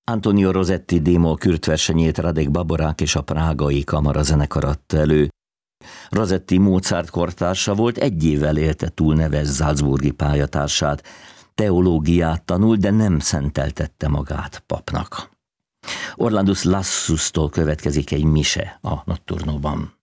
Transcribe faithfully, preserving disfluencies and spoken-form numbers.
Antonio Rosetti démol kürtversenyét Radek Baborák és a Prágai Kamarazenekar adta elő. Rosetti Mozart kortársa volt, egy évvel élte túl neves salzburgi pályatársát. Teológiát tanult, de nem szenteltette magát papnak. Orlandus Lassus-tól következik egy mise a Notturnóban.